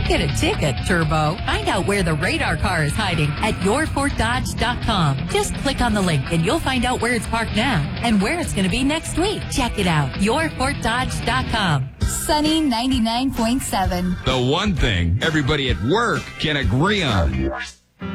Don't get a ticket, Turbo. Find out where the radar car is hiding at yourfortdodge.com. Just click on the link and you'll find out where it's parked now and where it's going to be next week. Check it out. yourfortdodge.com. Sunny 99.7. The one thing everybody at work can agree on.